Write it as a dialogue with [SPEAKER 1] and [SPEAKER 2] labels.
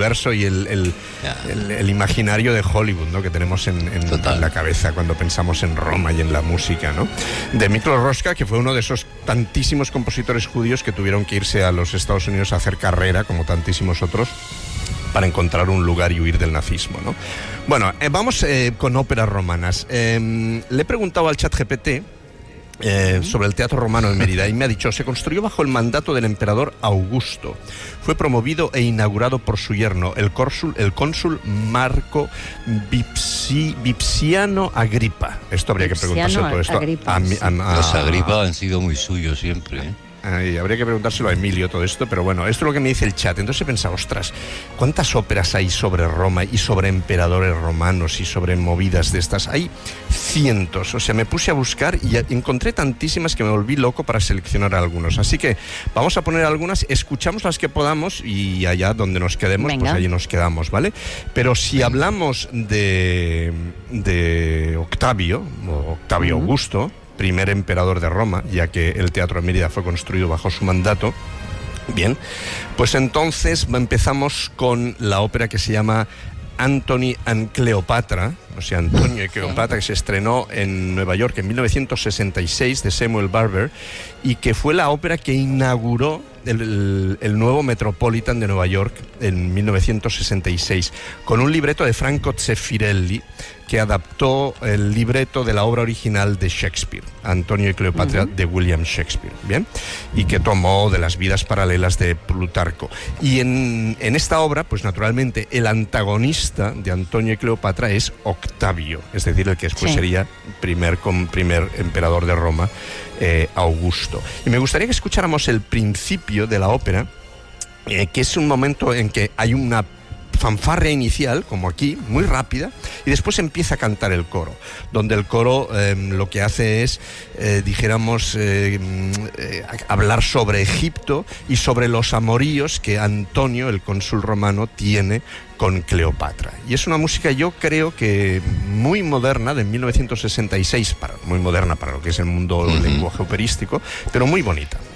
[SPEAKER 1] universo y el imaginario de Hollywood, ¿no? Que tenemos en la cabeza cuando pensamos en Roma y en la música, ¿no? De Miklos Rozsa, que fue uno de esos tantísimos compositores judíos que tuvieron que irse a los Estados Unidos a hacer carrera, como tantísimos otros, para encontrar un lugar y huir del nazismo, ¿no? Bueno, vamos con óperas romanas. Le he preguntado al ChatGPT sobre el teatro romano en Mérida y me ha dicho: se construyó bajo el mandato del emperador Augusto. Fue promovido e inaugurado por su yerno, el cónsul Marco Vipsiano Agripa. Esto habría que preguntárselo todo esto.
[SPEAKER 2] Los Agripa han sido muy suyos siempre, ¿eh?
[SPEAKER 1] Habría que preguntárselo a Emilio todo esto, pero bueno, esto es lo que me dice el chat. Entonces he pensado, ostras, ¿cuántas óperas hay sobre Roma y sobre emperadores romanos y sobre movidas de estas? Hay cientos, o sea, me puse a buscar y encontré tantísimas que me volví loco para seleccionar algunos. Así que vamos a poner algunas, escuchamos las que podamos y allá donde nos quedemos, pues allí nos quedamos, ¿vale? Pero si hablamos de Octavio Augusto, primer emperador de Roma, ya que el Teatro de Mérida fue construido bajo su mandato. Bien, pues entonces empezamos con la ópera que se llama Antony and Cleopatra, o sea, Antonio y Cleopatra, que se estrenó en Nueva York en 1966, de Samuel Barber, y que fue la ópera que inauguró el nuevo Metropolitan de Nueva York en 1966, con un libreto de Franco Zeffirelli, que adaptó el libreto de la obra original de Shakespeare, Antonio y Cleopatra, de William Shakespeare, ¿bien? Y que tomó de las vidas paralelas de Plutarco. Y en esta obra, pues naturalmente, el antagonista de Antonio y Cleopatra es Octavio, es decir, el que después sería primer emperador de Roma, Augusto. Y me gustaría que escucháramos el principio de la ópera, que es un momento en que hay una fanfarria inicial, como aquí, muy rápida, y después empieza a cantar el coro, donde el coro lo que hace es, hablar sobre Egipto y sobre los amoríos que Antonio, el cónsul romano, tiene con Cleopatra. Y es una música, yo creo que muy moderna, de 1966, muy moderna para lo que es el mundo del lenguaje operístico, pero muy bonita.